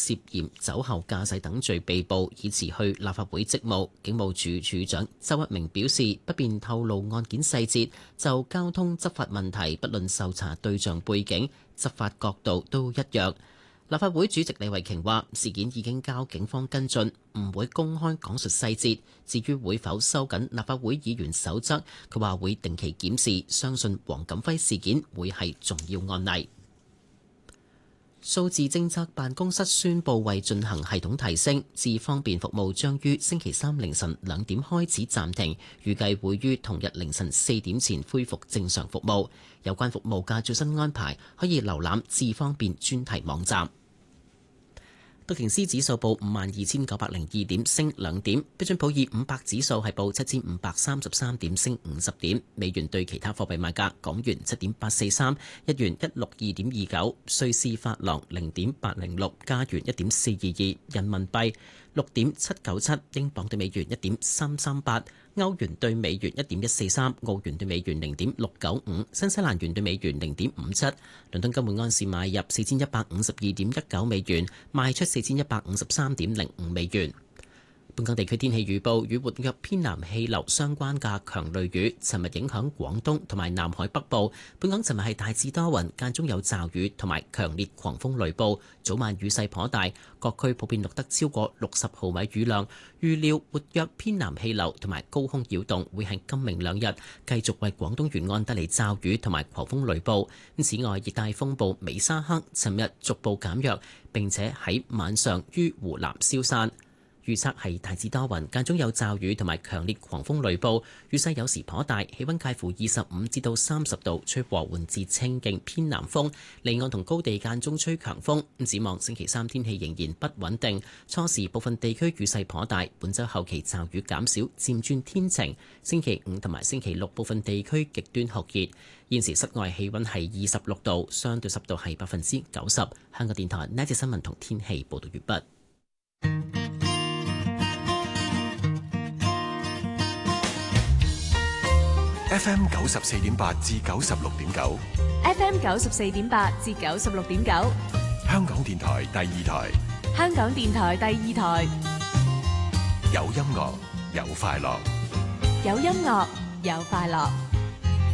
涉嫌酒後駕駛等罪被捕，已辭去立法會職務。警務處處長周一鳴表示，不便透露案件細節，就交通執法問題，不論受查對象背景、執法角度都一樣。立法會主席李慧瓊話：事件已經交警方跟進，唔會公開講述細節。至於會否收緊立法會議員守則，佢話會定期檢視，相信黃錦輝事件會係重要案例。數字政策辦公室宣布，為進行系統提升，智方便服務將於星期三凌晨2點開始暫停，預計會於同日凌晨4點前恢復正常服務。有關服務嘅最新安排可以瀏覽智方便專題網站。道瓊斯指數報52,902點，升2點；標準普爾500指數係報7,533點，升50點。美元對其他貨幣賣價：港元7.843，日元162.29，瑞士法郎0.806，加元1.422，人民幣6.797，英鎊對美元1.338，歐元對美元1.143，澳元對美元0.695，新西蘭元對美元0.57。倫敦金每安士買入4152.19美元，賣出4153.05美元。本港地區天氣預報，與活躍偏南氣流相關嘅強雷雨，尋日影響廣東同埋南海北部。本港尋日係大致多雲，間中有驟雨同埋強烈狂風雷暴，早晚雨勢頗大，各區普遍錄得超過60毫米雨量。預料活躍偏南氣流同埋高空擾動會喺今明兩日繼續為廣東沿岸帶嚟驟雨同埋狂風雷暴。此外，熱帶風暴美沙克尋日逐步減弱，並且喺晚上於湖南消散。預測係大致多雲，間中有驟雨同埋強烈狂風雷暴，雨勢有時頗大，氣溫介乎25至到30度，吹和緩至清勁偏南風，離岸同高地間中吹強風。展望星期三天氣仍然不穩定，初時部分地區雨勢頗大，本週後期驟雨減少，漸轉天晴。星期五同埋星期六部分地區極端酷熱。現時室外氣溫係26度，相對濕度係90%。香港電台呢節新聞同天氣報道完畢。 FM 94.8至96.9 ，FM 94.8至96.9， 香港電台第二台， 香港電台第二台， 有音樂有快樂， 有音樂有快樂。